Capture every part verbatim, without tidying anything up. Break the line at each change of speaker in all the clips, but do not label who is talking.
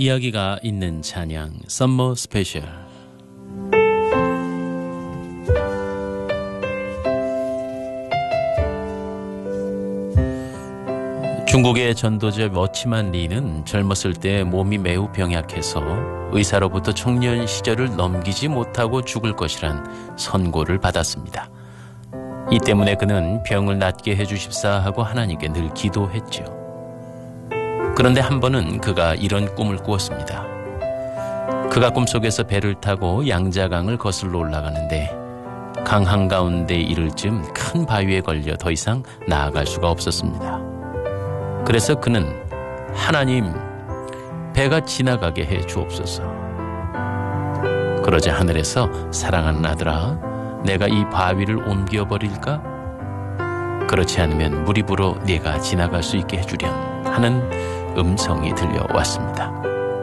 이야기가 있는 찬양 썸머 스페셜. 중국의 전도자 머치만 리는 젊었을 때 몸이 매우 병약해서 의사로부터 청년 시절을 넘기지 못하고 죽을 것이란 선고를 받았습니다. 이 때문에 그는 병을 낫게 해주십사 하고 하나님께 늘 기도했죠. 그런데 한 번은 그가 이런 꿈을 꾸었습니다. 그가 꿈속에서 배를 타고 양자강을 거슬러 올라가는데 강 한가운데 이를 즈음 큰 바위에 걸려 더 이상 나아갈 수가 없었습니다. 그래서 그는 하나님, 배가 지나가게 해 주옵소서. 그러자 하늘에서 사랑하는 아들아, 내가 이 바위를 옮겨버릴까? 그렇지 않으면 물이 불어 네가 지나갈 수 있게 해주렴 하는 음성이 들려왔습니다.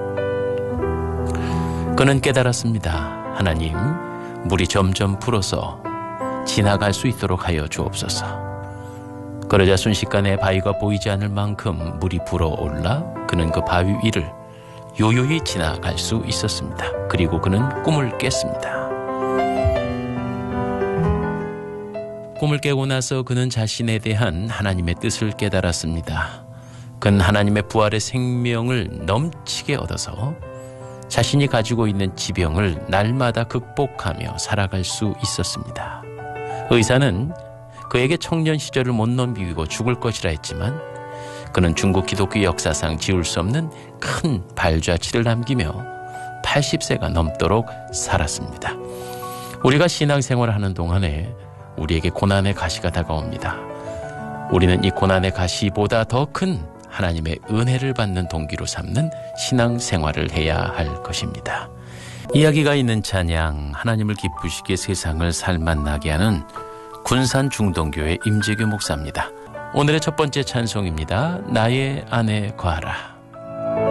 그는 깨달았습니다. 하나님, 물이 점점 불어서 지나갈 수 있도록 하여 주옵소서. 그러자 순식간에 바위가 보이지 않을 만큼 물이 불어올라 그는 그 바위 위를 요요히 지나갈 수 있었습니다. 그리고 그는 꿈을 깼습니다. 꿈을 깨고 나서 그는 자신에 대한 하나님의 뜻을 깨달았습니다. 그는 하나님의 부활의 생명을 넘치게 얻어서 자신이 가지고 있는 지병을 날마다 극복하며 살아갈 수 있었습니다. 의사는 그에게 청년 시절을 못 넘기고 죽을 것이라 했지만 그는 중국 기독교 역사상 지울 수 없는 큰 발자취를 남기며 팔십 세가 넘도록 살았습니다. 우리가 신앙생활을 하는 동안에 우리에게 고난의 가시가 다가옵니다. 우리는 이 고난의 가시보다 더 큰 하나님의 은혜를 받는 동기로 삼는 신앙생활을 해야 할 것입니다. 이야기가 있는 찬양, 하나님을 기쁘시게 세상을 살맛나게 하는 군산 중동교회 임재규 목사입니다. 오늘의 첫 번째 찬송입니다. 나의 아내 과라.